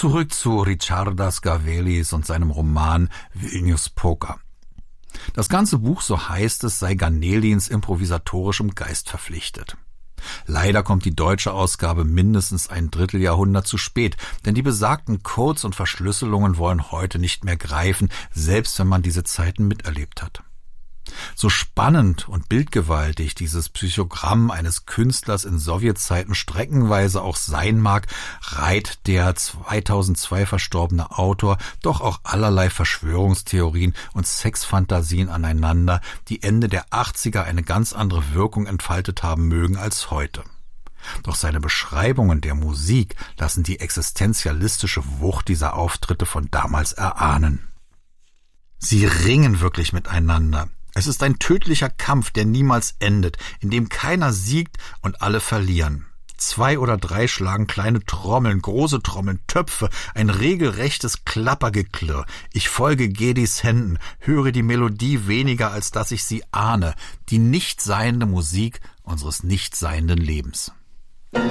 Zurück zu Ričardas Gavelis und seinem Roman Vilnius Poker. Das ganze Buch, so heißt es, sei Ganelins improvisatorischem Geist verpflichtet. Leider kommt die deutsche Ausgabe mindestens ein Dritteljahrhundert zu spät, denn die besagten Codes und Verschlüsselungen wollen heute nicht mehr greifen, selbst wenn man diese Zeiten miterlebt hat. So spannend und bildgewaltig dieses Psychogramm eines Künstlers in Sowjetzeiten streckenweise auch sein mag, reiht der 2002 verstorbene Autor doch auch allerlei Verschwörungstheorien und Sexfantasien aneinander, die Ende der 80er eine ganz andere Wirkung entfaltet haben mögen als heute. Doch seine Beschreibungen der Musik lassen die existenzialistische Wucht dieser Auftritte von damals erahnen. Sie ringen wirklich miteinander. Es ist ein tödlicher Kampf, der niemals endet, in dem keiner siegt und alle verlieren. 2 oder 3 schlagen kleine Trommeln, große Trommeln, Töpfe, ein regelrechtes Klappergeklirr. Ich folge Gedis Händen, höre die Melodie weniger, als dass ich sie ahne, die nichtseiende Musik unseres nichtseienden Lebens.